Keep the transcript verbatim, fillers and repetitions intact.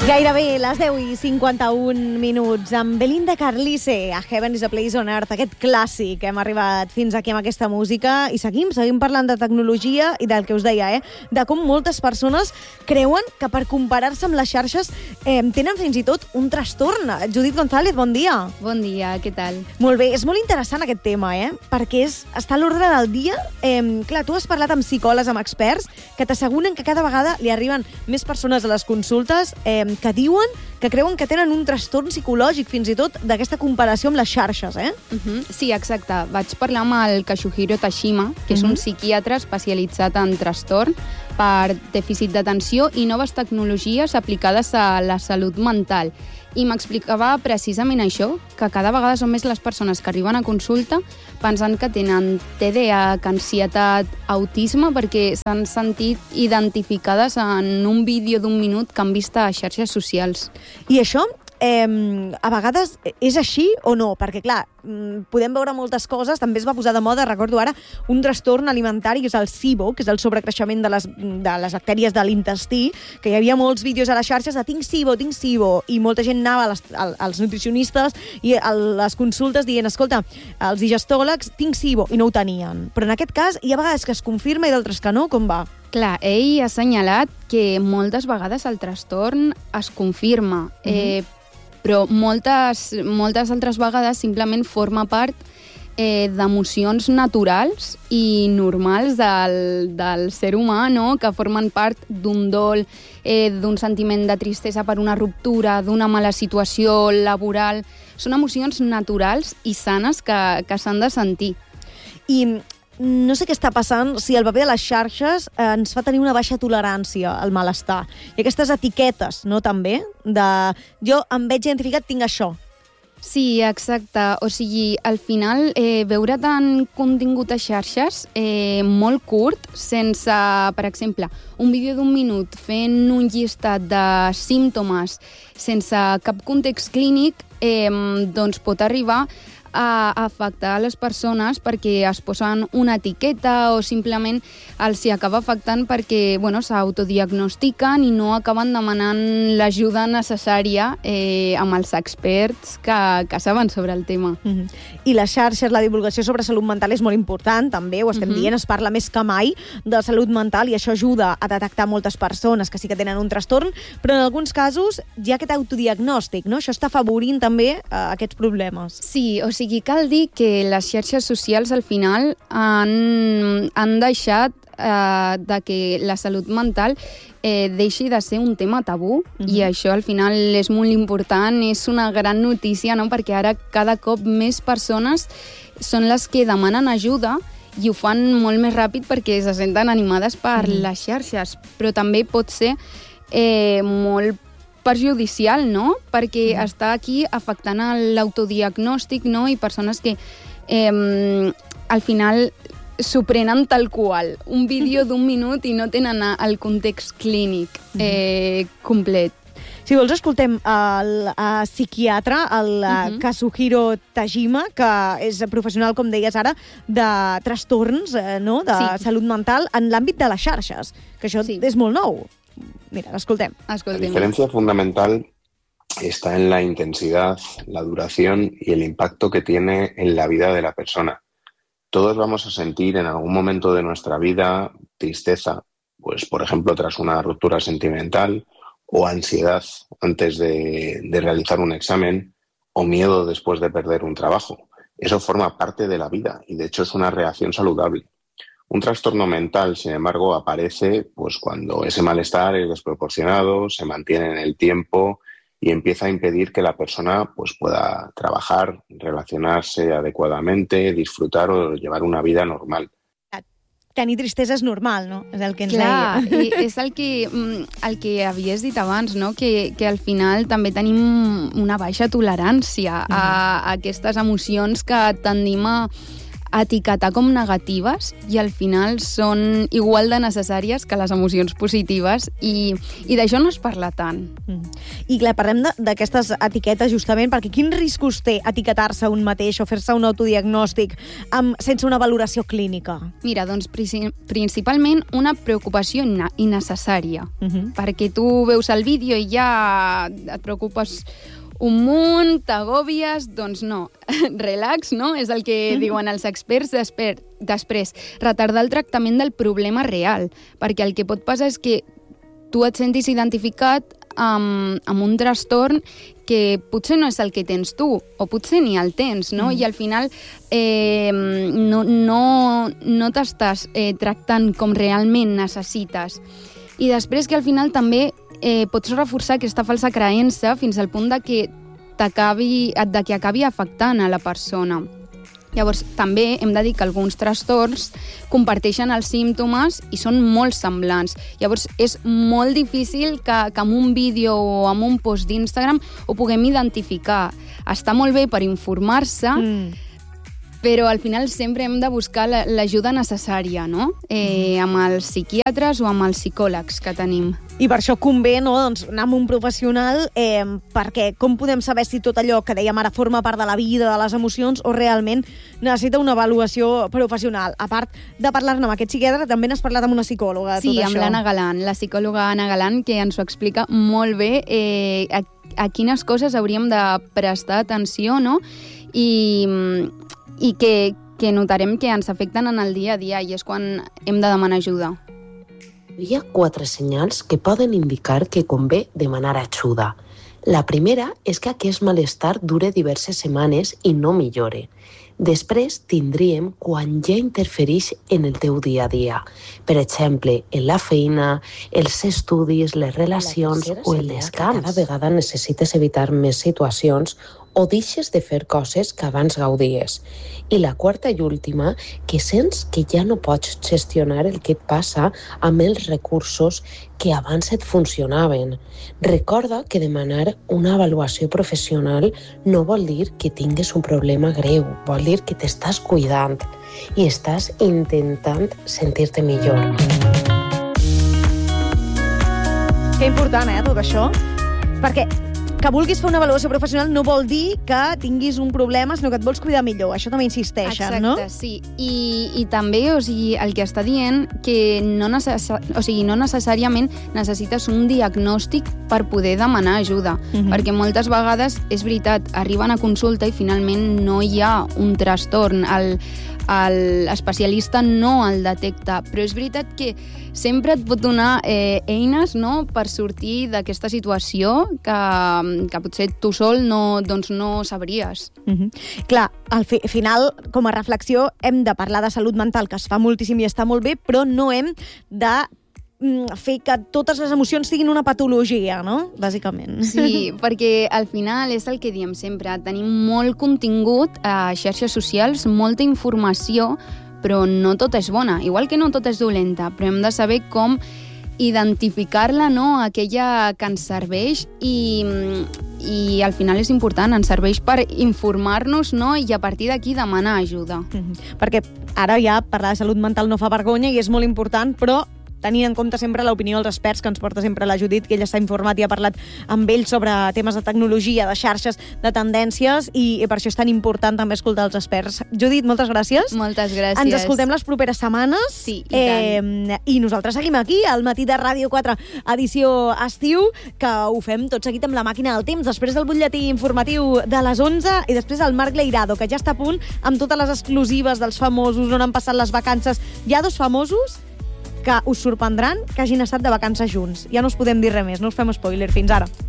Gairebé les deu i cinquanta-un minuts amb Belinda Carlise, a Heaven is a Place on Earth, aquest clàssic. Hem arribat fins aquí amb aquesta música i seguim, seguim parlant de tecnologia i del que us deia, eh? de com moltes persones creuen que per comparar-se amb les xarxes eh, tenen fins i tot un trastorn. Judit González, bon dia. Bon dia, què tal? Molt bé, és molt interessant aquest tema, eh? perquè és, està a l'ordre del dia. Eh, clar, tu has parlat amb psicòlegs, amb experts, que t'asseguren que cada vegada li arriben més persones a les consultes eh, que diuen que creuen que tenen un trastorn psicològic, fins i tot d'aquesta comparació amb les xarxes, eh? Uh-huh. Sí, exacte. Vaig parlar amb el Kazuhiro Tashima, que és uh-huh. un psiquiatre especialitzat en trastorn per dèficit d'atenció i noves tecnologies aplicades a la salut mental. I m'explicava precisament això, que cada vegada són més les persones que arriben a consulta pensant que tenen T D A, que ansietat, autisme, perquè s'han sentit identificades en un vídeo d'un minut que han vist a xarxes socials. I això, eh, a vegades, és així o no? Perquè, clar, podem veure moltes coses. També es va posar de moda, recordo ara, un trastorn alimentari, que és el SIBO, que és el sobrecreixement de les, de les bactèries de l'intestí, que hi havia molts vídeos a les xarxes de tinc SIBO, tinc SIBO, i molta gent anava a les, als nutricionistes i a les consultes dient, escolta, els digestòlegs, tinc SIBO, i no ho tenien. Però en aquest cas hi ha vegades que es confirma i d'altres que no. Com va? Clar, ell ha assenyalat que moltes vegades el trastorn es confirma, mm-hmm. eh, però moltes, moltes altres vegades simplement forma part eh, d'emocions naturals i normals del, del ser humà, no? Que formen part d'un dol, eh, d'un sentiment de tristesa per una ruptura, d'una mala situació laboral. Són emocions naturals i sanes que, que s'han de sentir. I no sé què està passant, si el paper de les xarxes eh, ens fa tenir una baixa tolerància al malestar. I aquestes etiquetes, no, també? De jo em veig identificat, tinc això. Sí, exacte. O sigui, al final, eh, veure tant contingut a xarxes eh, molt curt, sense, per exemple, un vídeo d'un minut fent un llistat de símptomes sense cap context clínic, eh, doncs pot arribar a afectar les persones perquè es posen una etiqueta o simplement els hi acaba afectant perquè bueno, s'autodiagnostiquen i no acaben demanant l'ajuda necessària eh, amb els experts que, que saben sobre el tema. Mm-hmm. I les xarxes, la divulgació sobre salut mental és molt important, també, ho estem mm-hmm. dient, es parla més que mai de salut mental i això ajuda a detectar moltes persones que sí que tenen un trastorn, però en alguns casos hi ha aquest autodiagnòstic, no? Això està afavorint també eh, aquests problemes. Sí, o sigui, O sigui, cal dir que les xarxes socials al final han, han deixat eh, de que la salut mental eh, deixi de ser un tema tabú mm-hmm. i això al final és molt important, és una gran notícia, no? Perquè ara cada cop més persones són les que demanen ajuda i ho fan molt més ràpid perquè se senten animades per mm-hmm. les xarxes, però també pot ser eh, molt perjudicial, no? Perquè mm. està aquí afectant l'autodiagnòstic, no? I persones que eh, al final s'ho prenen tal qual. Un vídeo d'un minut i no tenen el context clínic eh, complet. Si vols, escoltem el, el psiquiatre, el uh-huh. Kazuhiro Tashima, que és professional, com deies ara, de trastorns, eh, no? de sí. salut mental en l'àmbit de les xarxes, que això sí. és molt nou. Mira, escoltem. escoltem. La diferencia fundamental está en la intensidad, la duración y el impacto que tiene en la vida de la persona. Todos vamos a sentir en algún momento de nuestra vida tristeza, pues por ejemplo tras una ruptura sentimental, o ansiedad antes de, de realizar un examen, o miedo después de perder un trabajo. Eso forma parte de la vida y de hecho es una reacción saludable. Un trastorno mental, sin embargo, aparece pues, cuando ese malestar es desproporcionado, se mantiene en el tiempo y empieza a impedir que la persona pues, pueda trabajar, relacionarse adecuadamente, disfrutar o llevar una vida normal. Tenir tristesa és normal, no? És el que ens Clar, deia. és el que, el que havies dit abans, no? Que, que al final també tenim una baixa tolerància a, a aquestes emocions que tendim a etiquetar com negatives i al final són igual de necessàries que les emocions positives i, i d'això no es parla tant. Mm. I clar, parlem d'aquestes etiquetes justament perquè quins riscos té etiquetar-se un mateix o fer-se un autodiagnòstic amb, sense una valoració clínica? Mira, doncs principalment una preocupació innecessària, uh-huh. perquè tu veus el vídeo i ja et preocupes un munt, t'agòbies, doncs no, relax, no? És el que mm. diuen els experts desper, després. Retardar el tractament del problema real, perquè el que pot passar és que tu et sentis identificat amb, amb un trastorn que potser no és el que tens tu, o potser ni el tens, no? Mm. I al final eh, no, no, no t'estàs eh, tractant com realment necessites. I després que al final també eh, pots reforçar aquesta falsa creença fins al punt de que, t'acabi, de que acabi afectant a la persona. Llavors, també hem de dir que alguns trastorns comparteixen els símptomes i són molt semblants. Llavors, és molt difícil que, que amb un vídeo o amb un post d'Instagram ho puguem identificar. Està molt bé per informar-se, mm. però al final sempre hem de buscar l'ajuda necessària, no? Eh, amb els psiquiatres o amb els psicòlegs que tenim. I per això convé, no, doncs, anar amb un professional, eh, perquè com podem saber si tot allò que dèiem ara forma part de la vida, de les emocions, o realment necessita una avaluació professional? A part de parlar-ne amb aquest psiquiatre, també n'has parlat amb una psicòloga, sí, tot això. Sí, amb l'Anna Galant, la psicòloga Anna Galant, que ens ho explica molt bé, eh, a, a quines coses hauríem de prestar atenció, no? I... i que, que notarem que ens afecten en el dia a dia i és quan hem de demanar ajuda. Hi ha quatre senyals que poden indicar que convé demanar ajuda. La primera és que aquest malestar dure diverses setmanes i no millore. Després tindríem quan ja interfereix en el teu dia a dia. Per exemple, en la feina, els estudis, les relacions o el descans. Cada vegada necessites evitar més situacions o deixes de fer coses que abans gaudies. I la quarta i última, que sents que ja no pots gestionar el que et passa amb els recursos que abans et funcionaven. Recorda que demanar una avaluació professional no vol dir que tingues un problema greu, vol dir que t'estàs cuidant i estàs intentant sentir-te millor. Que important, eh, tot això? Perquè que vulguis fer una avaluació professional no vol dir que tinguis un problema, sinó que et vols cuidar millor. Això també insisteixen, Exacte, no? Exacte, sí. I, I també, o sigui, el que està dient que no, necess... o sigui, no necessàriament necessites un diagnòstic per poder demanar ajuda. Uh-huh. Perquè moltes vegades, és veritat, arriben a consulta i finalment no hi ha un trastorn. El, el especialista no el detecta, però és veritat que sempre et pot donar eh, eines, no?, per sortir d'aquesta situació que, que potser tu sol no, doncs no sabries. Mm-hmm. Clar, al fi, final, com a reflexió, hem de parlar de salut mental, que es fa moltíssim i està molt bé, però no hem de fer que totes les emocions siguin una patologia, no?, bàsicament. Sí, perquè al final és el que diem sempre, tenim molt contingut a xarxes socials, molta informació, però no tota és bona, igual que no tota és dolenta, però hem de saber com identificar-la, no?, aquella que ens serveix i, i al final és important, ens serveix per informar-nos, no?, i a partir d'aquí demanar ajuda. Mm-hmm. Perquè ara ja parlar de salut mental no fa vergonya i és molt important, però tenint en compte sempre l'opinió dels experts que ens porta sempre la Judit, que ella s'ha informat i ha parlat amb ells sobre temes de tecnologia, de xarxes, de tendències, i, i per això és tan important també escoltar els experts. Judit, moltes gràcies. Moltes gràcies. Ens escoltem les properes setmanes. Sí, i tant. Eh, I nosaltres seguim aquí, al Matí de Ràdio quatre, edició estiu, que ho fem tot seguit amb la màquina del temps, després del butlletí informatiu de les onze, i després el Marc Leirado, que ja està a punt amb totes les exclusives dels famosos, on han passat les vacances. Hi ha dos famosos que us sorprendran que hagin estat de vacances junts. Ja no us podem dir res més, no us fem spoiler. Fins ara.